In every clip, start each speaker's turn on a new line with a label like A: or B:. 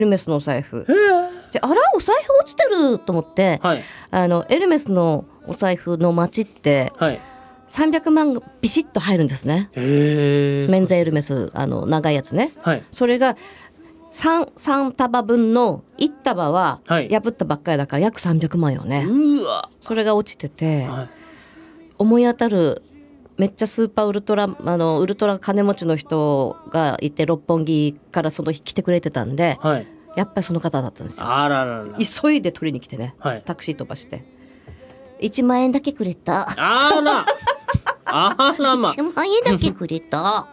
A: ルメスのお財布で、あらお財布落ちてると思って、はい、エルメスのお財布の街って、はい、300万がビシッと入るんですね。メンズエルメス長いやつね、はい、それが3束分の1束は破ったばっかりだから約300万よね。うわ、それが落ちてて、はい、思い当たるめっちゃスーパーウルトラ金持ちの人がいて、六本木からその日来てくれてたんで、はい、やっぱりその方だったんですよ。あららら、急いで取りに来てね、はい、タクシー飛ばして1万円だけくれた。あらあら、ま、1万円だけくれた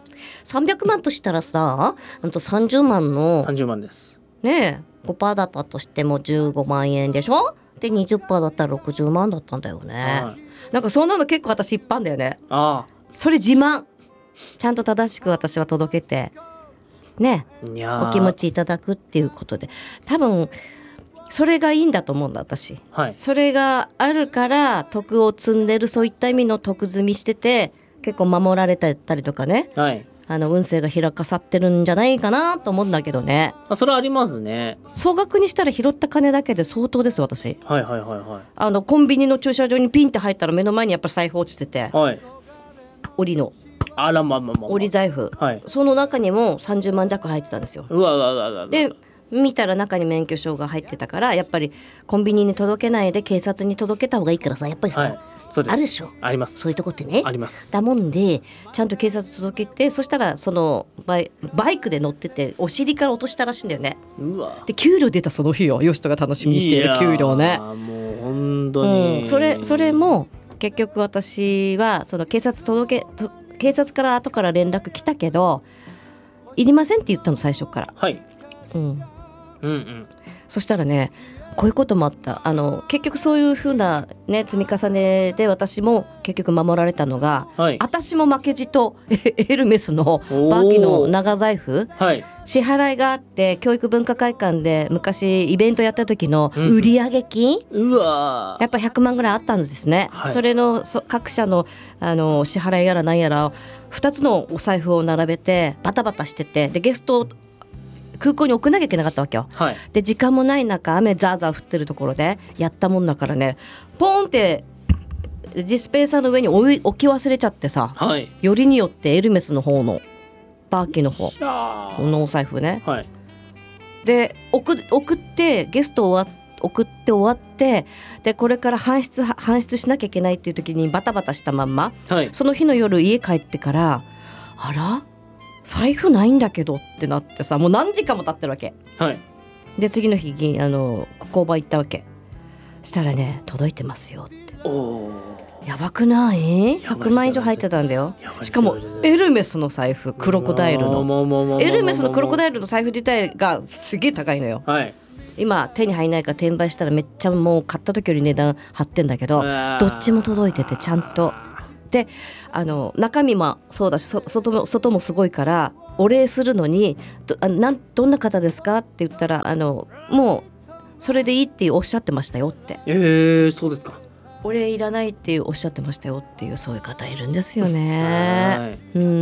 A: 300万としたらさ、30万の
B: 30万です
A: ねえ、5% だったとしても15万円でしょ。で 20% だったら60万だったんだよね、はい、なんかそんなの結構私一般だよね。ああ、それ自慢ちゃんと正しく私は届けてね、お気持ちいただくっていうことで、多分それがいいんだと思うんだ私、はい、それがあるから徳を積んでる、そういった意味の徳積みしてて結構守られたりとかね、はい、運勢が開かさってるんじゃないかなと思うんだけどね。
B: それはありますね。
A: 総額にしたら拾った金だけで相当です私。はいはいはいはい。コンビニの駐車場にピンって入ったら目の前にやっぱり財布落ちてて、はい、折りの
B: あらまあまあまあ、
A: 折り財布、はい、その中にも30万弱入ってたんですよ。
B: うわうわうわうわ。
A: で見たら中に免許証が入ってたから、やっぱりコンビニに届けないで警察に届けた方がいいからさ、やっぱりさ、はい、そうです、あるでしょ。
B: あります、
A: そういうとこってね。
B: あります。
A: だもんでちゃんと警察届けて、そしたらそのバイクで乗っててお尻から落としたらしいんだよね。うわ。で給料出たその日よ、ヨシトが楽しみにしている給料ね。
B: もう本当に、
A: うん、それも結局私はその警察から後から連絡来たけどいりませんって言ったの最初から。はい、うんうんうん、そしたらね、こういうこともあった。結局そういう風な、ね、積み重ねで私も結局守られたのが、はい、私も負けじとエルメスのバーキの長財布、はい、支払いがあって、教育文化会館で昔イベントやった時の売上金、うわ、やっぱ100万ぐらいあったんですね、はい、それの各社の、支払いやら何やら2つのお財布を並べてバタバタしてて、でゲスト空港に置くなきゃいけなかったわけよ、はい、で時間もない中雨ザーザー降ってるところでやったもんだからね、ポーンってディスペンサーの上に置き忘れちゃってさ、はい、よりによってエルメスの方のバーキの方のお財布ね、はい、で送ってゲストを送って終わって、でこれから搬出しなきゃいけないっていう時にバタバタしたまんま、はい、その日の夜家帰ってから、あら財布ないんだけどってなってさ、もう何時間も経ってるわけ、はい、で次の日交番行ったわけ。したらね、届いてますよって。おやばくない？ 100 万以上入ってたんだよ。しかもエルメスの財布、クロコダイルのエルメスのクロコダイルの財布自体がすげえ高いのよ、はい、今手に入らないから転売したらめっちゃもう買った時より値段張ってんだけど、どっちも届いててちゃんとで、中身もそうだし、外もすごいから、お礼するのにどんな方ですかって言ったら、もうそれでいいっておっしゃってましたよって。
B: そうですか。
A: お礼いらないっておっしゃってましたよっていう、そういう方いるんですよね。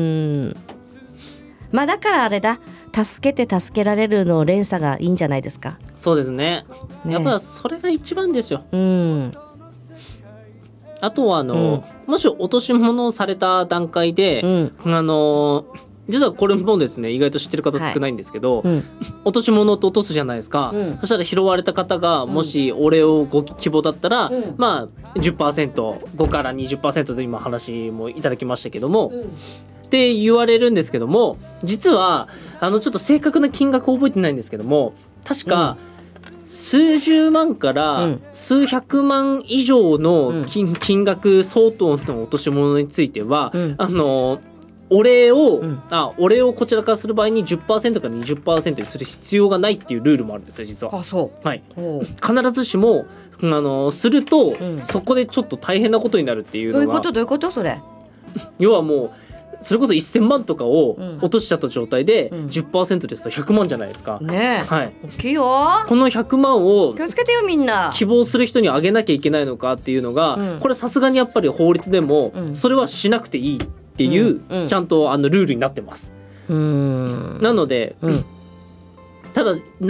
A: まあだからあれだ、助けて助けられるの連鎖がいいんじゃないですか。
B: そうです ね。やっぱそれが一番ですよ。あとはもし落とし物をされた段階で、実はこれもですね、意外と知ってる方少ないんですけど、落とし物って落とすじゃないですか、そしたら拾われた方がもしお礼をご希望だったら、まあ 10%5 から 20% で今話もいただきましたけども、って言われるんですけども、実はちょっと正確な金額覚えてないんですけども、確か、数十万から数百万以上の金額相当の落とし物については、お礼をこちらからする場合に 10% から 20% にする必要がないっていうルールもあるんですよ、実は。あ、そう、はい、必ずしもすると、そこでちょっと大変なことになるっていうのが。
A: どういうことそれ。
B: 要はもうそれこそ1000万とかを落としちゃった状態で 10% ですと100万じゃないですか、ねえ、はい、大きいよ。この100万を
A: 気をつけてよみんな。
B: 希望する人にあげなきゃいけないのかっていうのが、これさすがにやっぱり法律でもそれはしなくていいっていう、ちゃんとルールになってます。なので、 ただ